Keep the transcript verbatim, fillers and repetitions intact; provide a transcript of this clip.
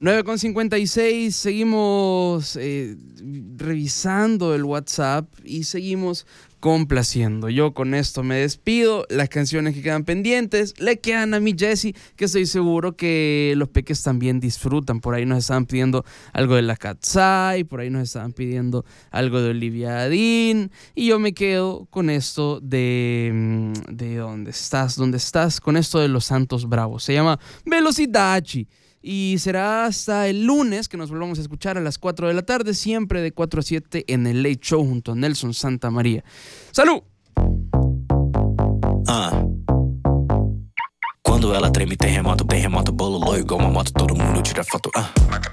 nueve con cincuenta y seis, seguimos eh, revisando el WhatsApp y seguimos complaciendo. Yo con esto me despido. Las canciones que quedan pendientes le quedan a mi Jessie, que estoy seguro que los peques también disfrutan. Por ahí nos estaban pidiendo algo de la Katsai, por ahí nos estaban pidiendo algo de Olivia Adin, y yo me quedo con esto de de ¿Dónde estás? ¿Dónde estás? Con esto de Los Santos Bravos. Se llama Velocidade. Y será hasta el lunes que nos volvamos a escuchar a las cuatro de la tarde, siempre de cuatro a siete en el Late Show junto a Nelson Santamaría. ¡Salud! Ah. Quando ela treme, terremoto, terremoto, bololô, igual uma moto, todo mundo tira foto. Ah.